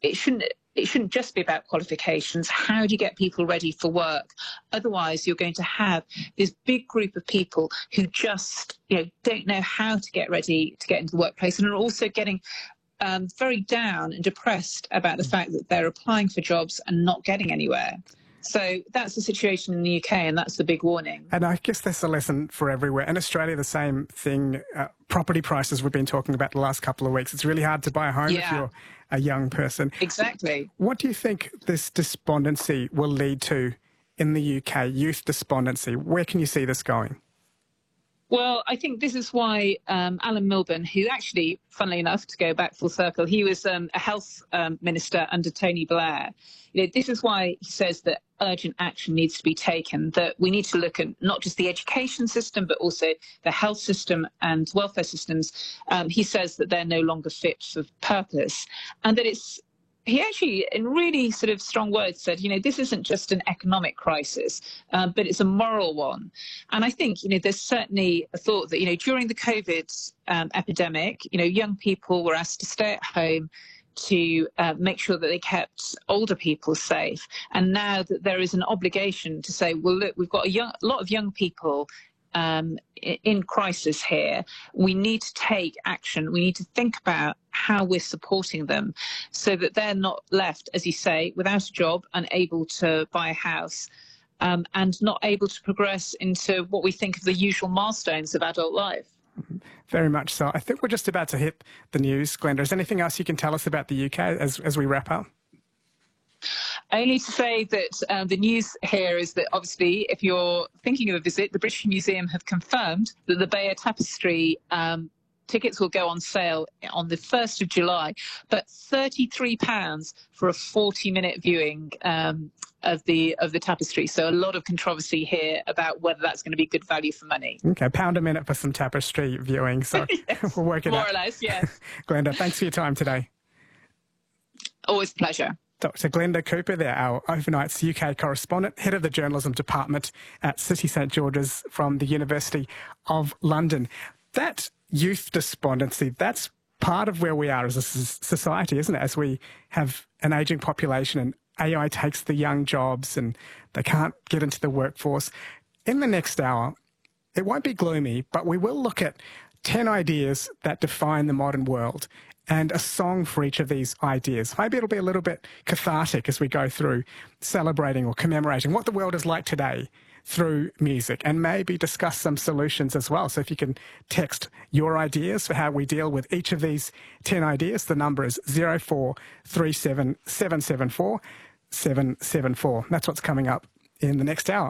it shouldn't just be about qualifications. How do you get people ready for work? Otherwise, you're going to have this big group of people who just don't know how to get ready to get into the workplace, and are also getting very down and depressed about the fact that they're applying for jobs and not getting anywhere. So that's the situation in the UK, and that's the big warning. And I guess that's a lesson for everywhere. In Australia, the same thing. Property prices we've been talking about the last couple of weeks. It's really hard to buy a home if you're a young person. Exactly. What do you think this despondency will lead to in the UK, youth despondency? Where can you see this going? Well, I think this is why Alan Milburn, who actually, funnily enough, to go back full circle, he was a health minister under Tony Blair. This is why he says that urgent action needs to be taken, that we need to look at not just the education system, but also the health system and welfare systems. He says that they're no longer fit for purpose, and that he actually, in really sort of strong words, said, this isn't just an economic crisis, but it's a moral one. And I think, there's certainly a thought that, during the COVID epidemic, young people were asked to stay at home to make sure that they kept older people safe. And now that there is an obligation to say, well, look, we've got a lot of young people in crisis here. We need to take action. We need to think about how we're supporting them so that they're not left, as you say, without a job, unable to buy a house, and not able to progress into what we think of the usual milestones of adult life. Very much so. I think we're just about to hit the news. Glenda, is there anything else you can tell us about the UK as we wrap up? Only to say that the news here is that, obviously, if you're thinking of a visit, the British Museum have confirmed that the Beyer Tapestry tickets will go on sale on the 1st of July, but £33 for a 40-minute viewing of the tapestry. So a lot of controversy here about whether that's going to be good value for money. Okay, £1 a minute for some tapestry viewing. So yes, we'll work it out. More or less, yes. Glenda, thanks for your time today. Always a pleasure. Dr. Glenda Cooper there, our Overnight's UK correspondent, head of the journalism department at City St George's from the University of London. That youth despondency, that's part of where we are as a society, isn't it? As we have an ageing population and AI takes the young jobs and they can't get into the workforce. In the next hour, it won't be gloomy, but we will look at 10 ideas that define the modern world and a song for each of these ideas. Maybe it'll be a little bit cathartic as we go through celebrating or commemorating what the world is like today through music, and maybe discuss some solutions as well. So if you can text your ideas for how we deal with each of these 10 ideas, the number is 0437 774 774. That's what's coming up in the next hour.